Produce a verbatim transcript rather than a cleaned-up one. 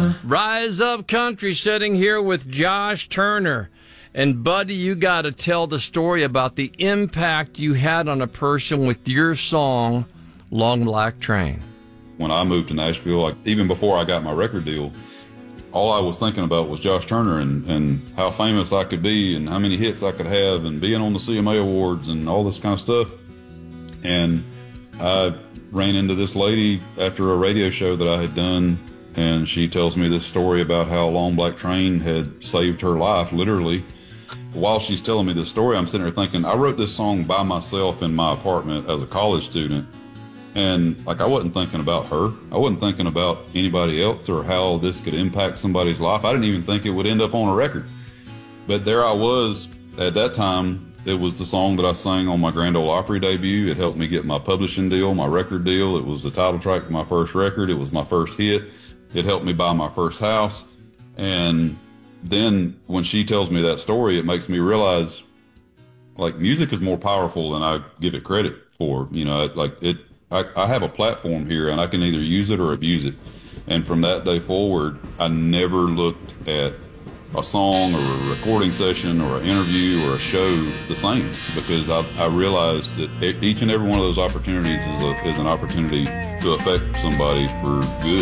Rise Up Country, sitting here with Josh Turner. And, buddy, you got to tell the story about the impact you had on a person with your song, Long Black Train. When I moved to Nashville, like, even before I got my record deal, all I was thinking about was Josh Turner and, and how famous I could be and how many hits I could have and being on the C M A Awards and all this kind of stuff. And I ran into this lady after a radio show that I had done, and she tells me this story about how Long Black Train had saved her life, literally. While she's telling me this story, I'm sitting there thinking, I wrote this song by myself in my apartment as a college student. And, like, I wasn't thinking about her. I wasn't thinking about anybody else or how this could impact somebody's life. I didn't even think it would end up on a record. But there I was at that time. It was the song that I sang on my Grand Ole Opry debut. It helped me get my publishing deal, my record deal. It was the title track to my first record. It was my first hit. It helped me buy my first house. And then when she tells me that story, it makes me realize, like, music is more powerful than I give it credit for. You know, like, it, I, I have a platform here, and I can either use it or abuse it. And from that day forward, I never looked at a song or a recording session or an interview or a show the same, because I, I realized that each and every one of those opportunities is, a, is an opportunity to affect somebody for good.